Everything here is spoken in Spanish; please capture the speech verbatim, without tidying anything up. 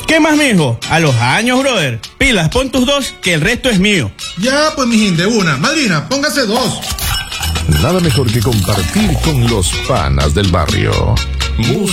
¿Qué más, mijo? A los años, brother. Pilas, pon tus dos, que el resto es mío. Ya, pues, mijín, de una. Madrina, póngase dos. Nada mejor que compartir con los panas del barrio.